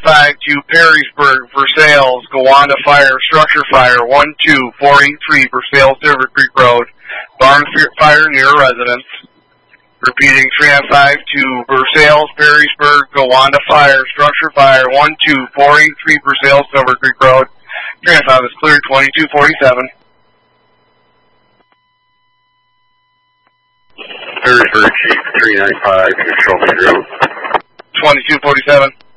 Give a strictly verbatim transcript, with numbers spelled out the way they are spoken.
five to Perrysburg for sales. Gowanda Fire, structure fire, one two four eight three for sales, Silver Creek Road. Barn fire near residence. Repeating, three nine five to Versailles, Perrysburg, Gowanda Fire, structure fire, one two four eight three for sales, Silver Creek Road. three nine five is clear, twenty-two forty-seven. Perrysburg, Chief, three nine five, control me road. twenty-two forty-seven.